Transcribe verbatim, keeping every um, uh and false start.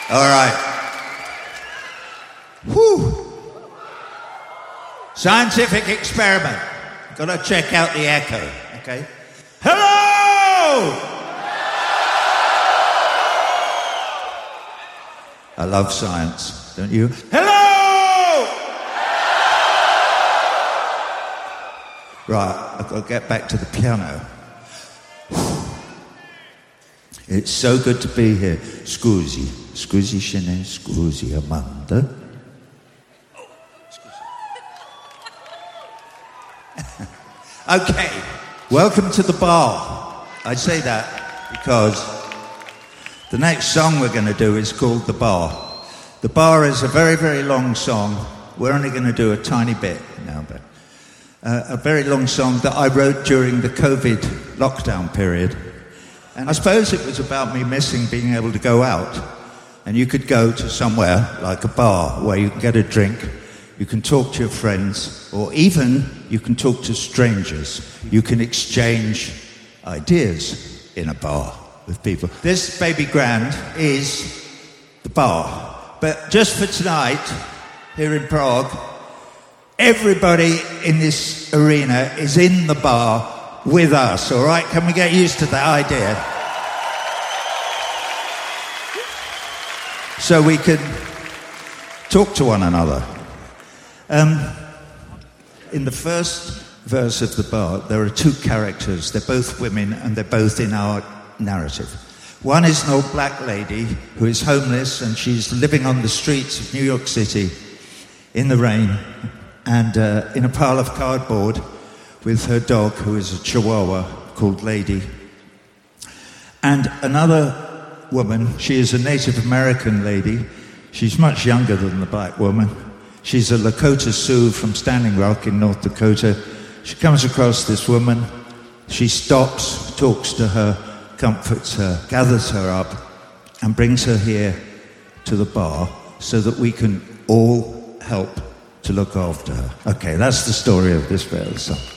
All right. Whew. Scientific experiment. Got to check out the echo, okay? Hello! I love science, don't you? Hello! Right, I've got to get back to the piano. It's so good to be here. Scusi, scusi scene, scusi Amanda. Oh, scusi. Okay, welcome to the bar. I say that because the next song we're going to do is called The Bar. The Bar is a very, very long song. We're only going to do a tiny bit now, but uh, a very long song that I wrote during the COVID lockdown period. And I suppose it was about me missing being able to go out. And you could go to somewhere like a bar where you can get a drink, you can talk to your friends, or even you can talk to strangers. You can exchange ideas in a bar with people. This Baby Grand is the bar. But just for tonight, here in Prague, everybody in this arena is in the bar with us, all right? Can we get used to that idea? So we can talk to one another. Um, in the first verse of the bar, there are two characters. They're both women, and they're both in our narrative. One is an old black lady who is homeless, and she's living on the streets of New York City in the rain and uh, in a pile of cardboard with her dog, who is a Chihuahua called Lady. And another woman, she is a Native American lady. She's much younger than the black woman. She's a Lakota Sioux from Standing Rock in North Dakota. She comes across this woman. She stops, talks to her, comforts her, gathers her up, and brings her here to the bar so that we can all help to look after her. Okay, that's the story of this bit of the song.